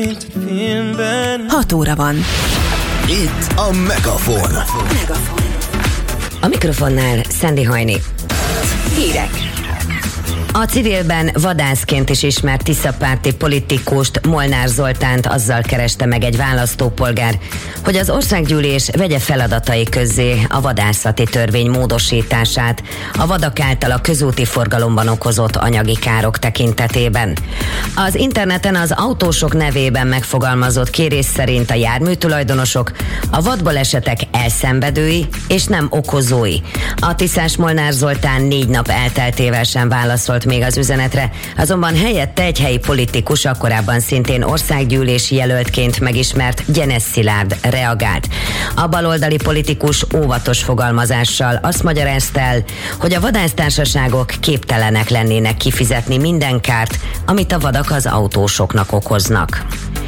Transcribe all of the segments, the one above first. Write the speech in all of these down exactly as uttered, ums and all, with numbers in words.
hat óra van. Itt a Megafon. Megafon. A mikrofonnál Szendi Hajni. Hírek. A civilben vadászként is ismert tiszapárti politikust, Molnár Zoltánt azzal kereste meg egy választópolgár, hogy az országgyűlés vegye feladatai közzé a vadászati törvény módosítását a vadak által a közúti forgalomban okozott anyagi károk tekintetében. Az interneten az autósok nevében megfogalmazott kérés szerint a járműtulajdonosok a vadbalesetek elszenvedői és nem okozói. A tiszás Molnár Zoltán négy nap elteltével sem válaszolt még az üzenetre, azonban helyette egy helyi politikus, a korábban szintén országgyűlési jelöltként megismert Gyenes Szilárd reagált. A baloldali politikus óvatos fogalmazással azt magyarázta el, hogy a vadásztársaságok képtelenek lennének kifizetni minden kárt, amit a vadak az autósoknak okoznak.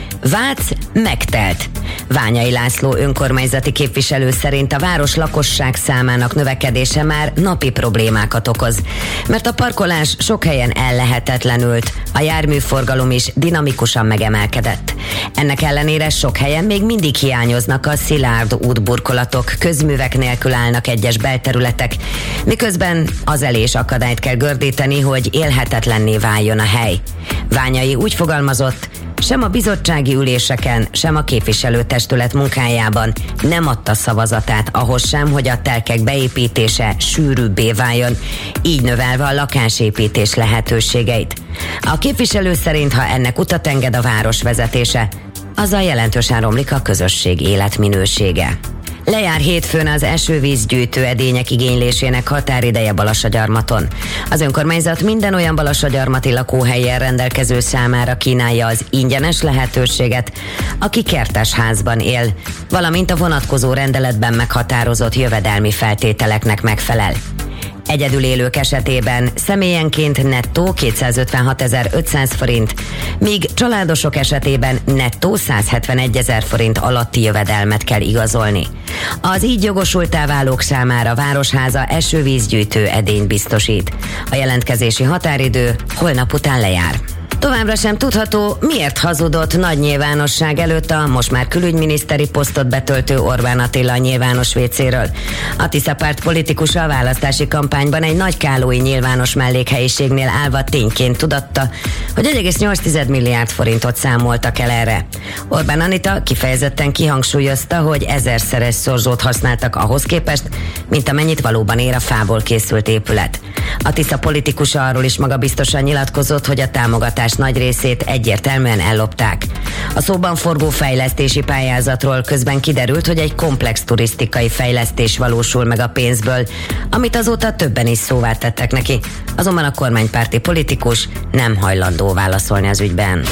Vác megtelt. Ványai László önkormányzati képviselő szerint a város lakosság számának növekedése már napi problémákat okoz, mert a parkolás sok helyen ellehetetlenült, a járműforgalom is dinamikusan megemelkedett. Ennek ellenére sok helyen még mindig hiányoznak a szilárd útburkolatok, közművek nélkül állnak egyes belterületek, miközben az elés akadályt kell gördíteni, hogy élhetetlenné váljon a hely. Ványai úgy fogalmazott, sem a bizottsági üléseken, sem a képviselőtestület munkájában nem adta szavazatát ahhoz sem, hogy a telkek beépítése sűrűbbé váljon, így növelve a lakásépítés lehetőségeit. A képviselő szerint, ha ennek utat enged a város vezetése, azzal jelentősen romlik a közösség életminősége. Lejár hétfőn az esővízgyűjtő edények igénylésének határideje Balassagyarmaton. Az önkormányzat minden olyan balassagyarmati lakóhelyen rendelkező számára kínálja az ingyenes lehetőséget, aki kertesházban él, valamint a vonatkozó rendeletben meghatározott jövedelmi feltételeknek megfelel. Egyedül élők esetében személyenként nettó kétszázötvenhatezer-ötszáz forint, míg családosok esetében nettó százhetvenegyezer forint alatti jövedelmet kell igazolni. Az így jogosulttá válók számára Városháza esővízgyűjtő edényt biztosít. A jelentkezési határidő holnap után lejár. Továbbra sem tudható, miért hazudott nagy nyilvánosság előtt a most már külügyminiszteri posztot betöltő Orbán Attila a nyilvános vécéről. A Tiszapárt politikusa a választási kampányban egy nagykálói nyilvános mellékhelyiségnél állva tényként tudatta, hogy egy egész nyolc milliárd forintot számoltak el erre. Orbán Anita kifejezetten kihangsúlyozta, hogy ezerszeres szorzót használtak ahhoz képest, mint amennyit valóban ér a fából készült épület. A Tisza politikusa arról is magabiztosan nyilatkozott, hogy a támogatás nagy részét egyértelműen ellopták. A szóban forgó fejlesztési pályázatról közben kiderült, hogy egy komplex turisztikai fejlesztés valósul meg a pénzből, amit azóta többen is szóvá tettek neki. Azonban a kormánypárti politikus nem hajlandó válaszolni az ügyben.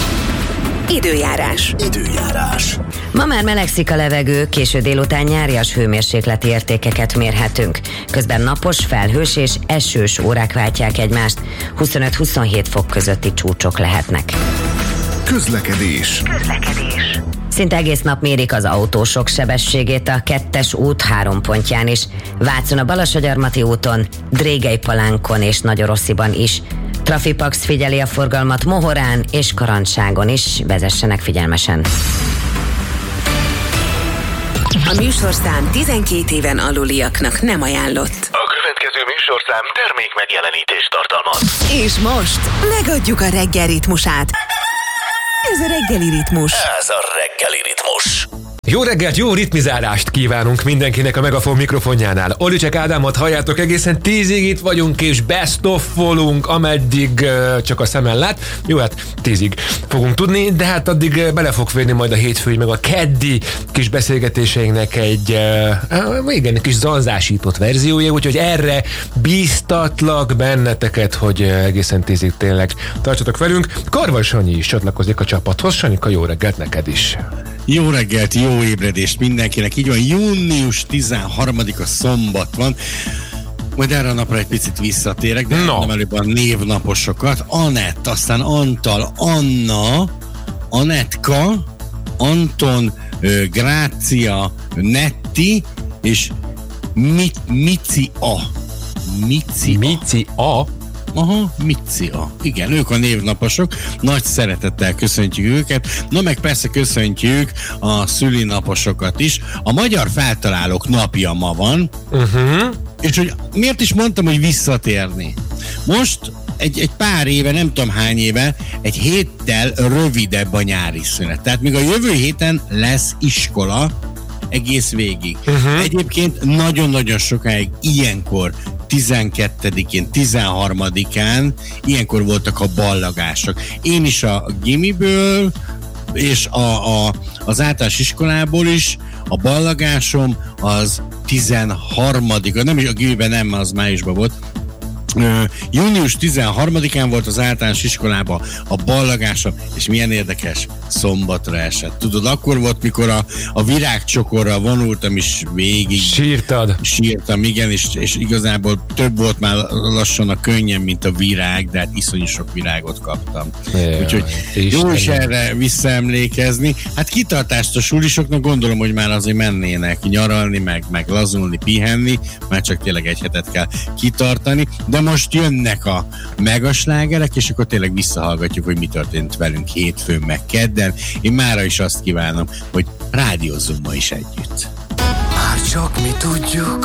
Időjárás. Időjárás. Ma már melegszik a levegő, késő délután nyárias hőmérsékleti értékeket mérhetünk. Közben napos, felhős és esős órák váltják egymást. huszonöt-huszonhét fok közötti csúcsok lehetnek. Közlekedés. Közlekedés. Szinte egész nap mérik az autósok sebességét a kettes út három pontján is. Vácon a Balassagyarmati úton, Drégelypalánkon és Nagyorossziban is. Trafipax figyeli a forgalmat Mohorán és Karantságon is, vezessenek figyelmesen. A műsorszám tizenkét éven aluliaknak nem ajánlott. A következő műsorszám termék megjelenítést tartalmaz. És most megadjuk a reggel ritmusát. Ez a reggeli ritmus. Ez a reggeli ritmus. Jó reggelt, jó ritmizálást kívánunk mindenkinek a Megafon mikrofonjánál. Olicsek Ádámot halljátok, egészen tízig itt vagyunk és best-offolunk, ameddig uh, csak a szemen lát. Jó, hát tízig fogunk tudni, de hát addig uh, bele fog férni majd a hétfői meg a keddi kis beszélgetéseinknek egy uh, igen, egy kis zanzásított verziója, úgyhogy erre bíztatlak benneteket, hogy uh, egészen tízig tényleg tartsatok velünk. Karval Sanyi is csatlakozik a csapathoz. Sanyika, jó reggelt neked is! Jó reggelt, jó ébredést mindenkinek. Így van, június tizenharmadika szombat van. Majd erre a napra egy picit visszatérek, de no. nem előbb a névnaposokat. Anett, aztán Antal, Anna, Anetka, Anton, Grácia, Netti és Mit, Mici A. Mici A. Mici A. Aha, Micia. Igen, ők a névnaposok. Nagy szeretettel köszöntjük őket. Na meg persze köszöntjük a szülinaposokat is. A magyar feltalálók napja ma van. Uh-huh. És hogy miért is mondtam, hogy visszatérni? Most egy, egy pár éve, nem tudom hány éve, egy héttel rövidebb a nyári szünet. Tehát még a jövő héten lesz iskola egész végig. Uh-huh. Egyébként nagyon-nagyon sokáig ilyenkor tizenkettedikén, tizenharmadikán ilyenkor voltak a ballagások. Én is a gimiből és a, a, az általános iskolából is a ballagásom az tizenharmadika, nem is a gimiben, nem, az májusban volt. Uh, június tizenharmadikán volt az általános iskolában a ballagásom, és milyen érdekes, szombatra esett. Tudod, akkor volt, mikor a, a virágcsokorra vonultam, és végig sírtad. Sírtam, igen, és, és igazából több volt már lassan a könnyem, mint a virág, de hát iszonyú sok virágot kaptam. Jaj, úgyhogy jó is erre visszaemlékezni. Hát kitartást a sulisoknak, gondolom, hogy már azért mennének nyaralni, meg, meg lazulni, pihenni, már csak tényleg egy hetet kell kitartani, de most jönnek a megaslágerek, és akkor tényleg visszahallgatjuk, hogy mi történt velünk hétfőn meg kedden. Én mára is azt kívánom, hogy rádiózzunk ma is együtt. Már csak mi tudjuk.